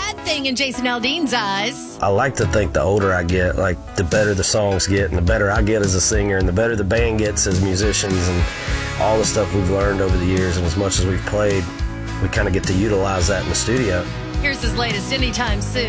bad thing in Jason Aldean's eyes. I like to think the older I get, like the better the songs get and the better I get as a singer and the better the band gets as musicians and all the stuff we've learned over the years, and as much as we've played, we kind of get to utilize that in the studio. Here's his latest Anytime Soon.